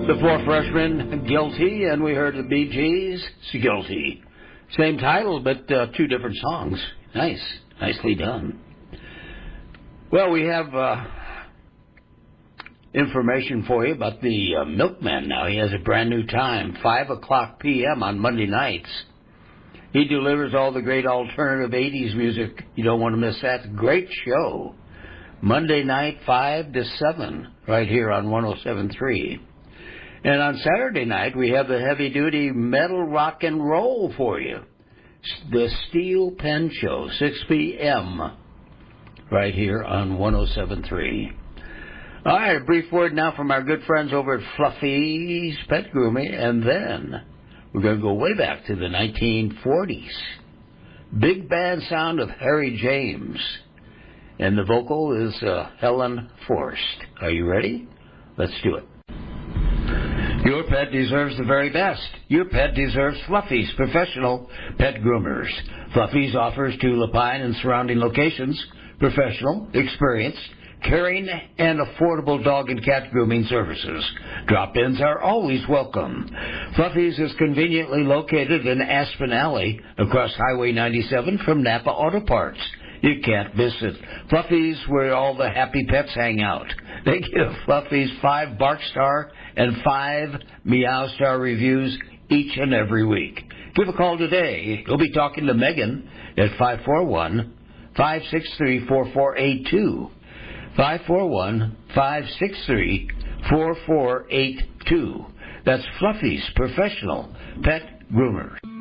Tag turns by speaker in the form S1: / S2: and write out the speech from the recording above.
S1: The Four Freshmen, Guilty, and we heard the Bee Gees, Guilty. Same title, but two different songs. Nice. Nicely done. Well, we have information for you about the Milkman now. He has a brand new time, 5 o'clock p.m. on Monday nights. He delivers all the great alternative 80s music. You don't want to miss that. Great show. Monday night, 5 to 7, right here on 107.3. And on Saturday night, we have the heavy-duty metal rock and roll for you. The Steel Pen Show, 6 p.m., right here on 107.3. All right, a brief word now from our good friends over at Fluffy's Pet Grooming, and then we're going to go way back to the 1940s. Big band sound of Harry James. And the vocal is Helen Forrest. Are you ready? Let's do it. Your pet deserves the very best. Your pet deserves Fluffy's professional pet groomers. Fluffy's offers to Lapine and surrounding locations professional, experienced, caring, and affordable dog and cat grooming services. Drop-ins are always welcome. Fluffy's is conveniently located in Aspen Alley across Highway 97 from Napa Auto Parts. You can't miss it. Fluffy's, where all the happy pets hang out. They give Fluffy's 5 Bark Star and 5 Meow Star reviews each and every week. Give a call today. You'll be talking to Megan at 541-563-4482. 541-563-4482. That's Fluffy's Professional Pet Groomers.